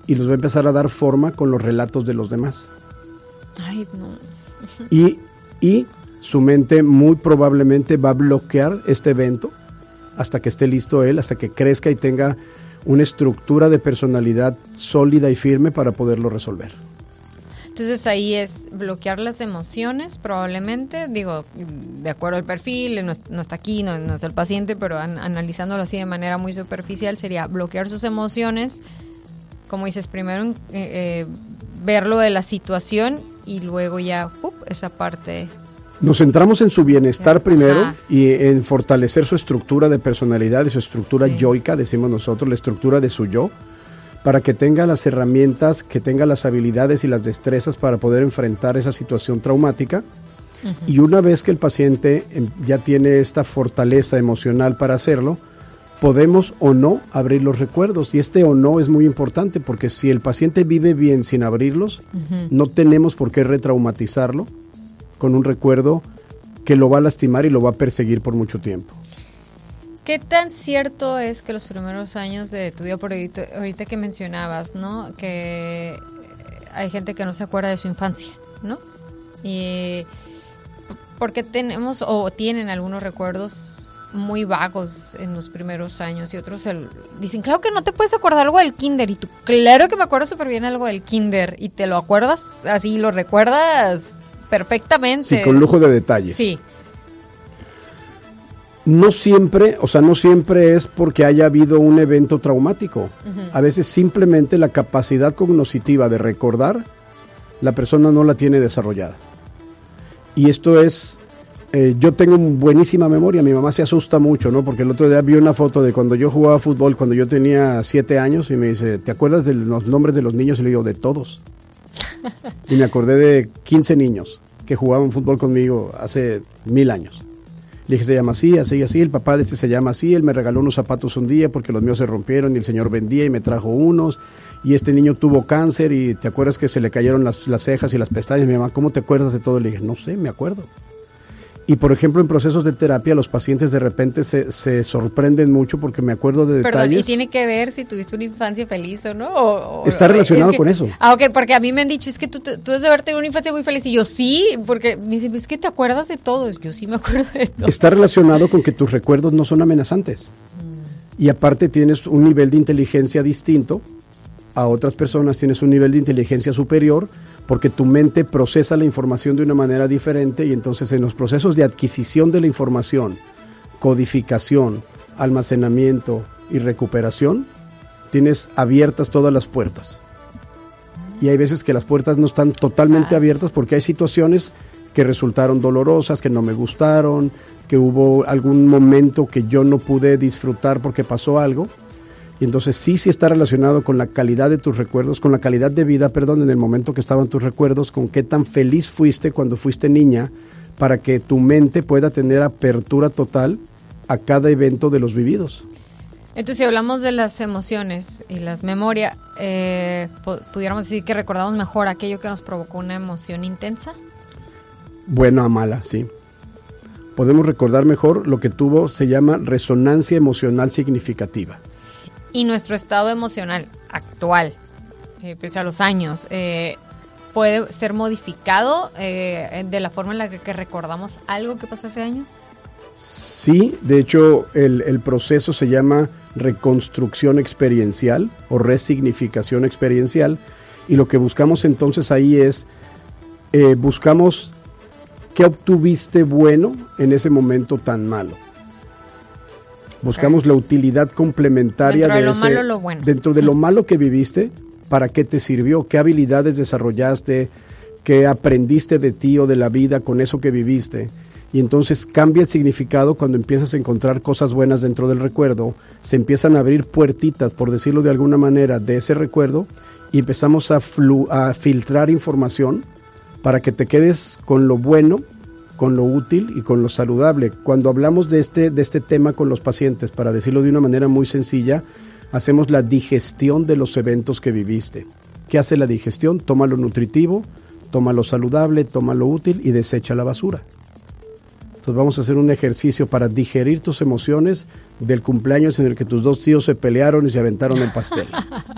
y los va a empezar a dar forma con los relatos de los demás. Ay, no. Y su mente muy probablemente va a bloquear este evento hasta que esté listo él, hasta que crezca y tenga una estructura de personalidad sólida y firme para poderlo resolver. Entonces ahí es bloquear las emociones, probablemente, digo, de acuerdo al perfil, no está aquí, no es el paciente, pero analizándolo así de manera muy superficial, sería bloquear sus emociones, como dices, primero verlo de la situación y luego ya esa parte. Nos centramos en su bienestar primero y en fortalecer su estructura de personalidad y su estructura yoica, decimos nosotros, la estructura de su yo, para que tenga las herramientas, que tenga las habilidades y las destrezas para poder enfrentar esa situación traumática. Uh-huh. Y una vez que el paciente ya tiene esta fortaleza emocional para hacerlo, podemos o no abrir los recuerdos. Y este o no es muy importante, porque si el paciente vive bien sin abrirlos, uh-huh, no tenemos por qué retraumatizarlo con un recuerdo que lo va a lastimar y lo va a perseguir por mucho tiempo. ¿Qué tan cierto es que los primeros años de tu vida, por ahorita que mencionabas, ¿no? Que hay gente que no se acuerda de su infancia, ¿no? Y porque tenemos o tienen algunos recuerdos muy vagos en los primeros años y otros dicen, claro que no te puedes acordar algo del kinder, y tú, claro que me acuerdo súper bien algo del kinder, y te lo acuerdas así, lo recuerdas perfectamente. Sí, con lujo de detalles. Sí. No siempre es porque haya habido un evento traumático. Uh-huh. A veces simplemente la capacidad cognitiva de recordar, la persona no la tiene desarrollada. Y esto es, yo tengo buenísima memoria, mi mamá se asusta mucho, ¿no? Porque el otro día vi una foto de cuando yo jugaba fútbol, cuando yo tenía 7 años, y me dice, ¿te acuerdas de los nombres de los niños? Y le digo, de todos. Y me acordé de 15 niños que jugaban fútbol conmigo hace 1000 años. Le dije, se llama así, así, así, el papá de este se llama así, él me regaló unos zapatos un día porque los míos se rompieron y el señor vendía y me trajo unos, y este niño tuvo cáncer y ¿te acuerdas que se le cayeron las cejas y las pestañas? Mi mamá, ¿cómo te acuerdas de todo? Le dije, no sé, me acuerdo. Y por ejemplo, en procesos de terapia, los pacientes de repente se sorprenden mucho porque me acuerdo de detalles. Perdón, ¿y tiene que ver si tuviste una infancia feliz o no? Está relacionado con eso. Ok, porque a mí me han dicho, es que tú debes de haber tenido una infancia muy feliz. Y yo sí, porque me dicen, es que te acuerdas de todo. Yo sí me acuerdo de todo. Está relacionado con que tus recuerdos no son amenazantes. Y aparte tienes un nivel de inteligencia distinto a otras personas, tienes un nivel de inteligencia superior, porque tu mente procesa la información de una manera diferente, y entonces en los procesos de adquisición de la información, codificación, almacenamiento y recuperación, tienes abiertas todas las puertas. Y hay veces que las puertas no están totalmente abiertas porque hay situaciones que resultaron dolorosas, que no me gustaron, que hubo algún momento que yo no pude disfrutar porque pasó algo. Y entonces sí está relacionado con la calidad de tus recuerdos, con la calidad de vida, en el momento que estaban tus recuerdos, con qué tan feliz fuiste cuando fuiste niña, para que tu mente pueda tener apertura total a cada evento de los vividos. Entonces, si hablamos de las emociones y las memorias, ¿pudiéramos decir que recordamos mejor aquello que nos provocó una emoción intensa? Buena o mala, sí. Podemos recordar mejor lo que se llama resonancia emocional significativa. Y nuestro estado emocional actual, pese a los años, ¿puede ser modificado de la forma en la que recordamos algo que pasó hace años? Sí, de hecho el proceso se llama reconstrucción experiencial o resignificación experiencial, y lo que buscamos entonces ahí es, buscamos qué obtuviste bueno en ese momento tan malo. Buscamos la utilidad complementaria dentro de lo malo, lo bueno. Dentro de lo malo que viviste, ¿para qué te sirvió? ¿Qué habilidades desarrollaste? ¿Qué aprendiste de ti o de la vida con eso que viviste? Y entonces cambia el significado cuando empiezas a encontrar cosas buenas dentro del recuerdo. Se empiezan a abrir puertitas, por decirlo de alguna manera, de ese recuerdo, y empezamos a filtrar información para que te quedes con lo bueno, con lo útil y con lo saludable. Cuando hablamos de este tema con los pacientes, para decirlo de una manera muy sencilla, hacemos la digestión de los eventos que viviste. ¿Qué hace la digestión? Toma lo nutritivo, toma lo saludable, toma lo útil y desecha la basura. Entonces vamos a hacer un ejercicio para digerir tus emociones del cumpleaños en el que tus 2 tíos se pelearon y se aventaron el pastel.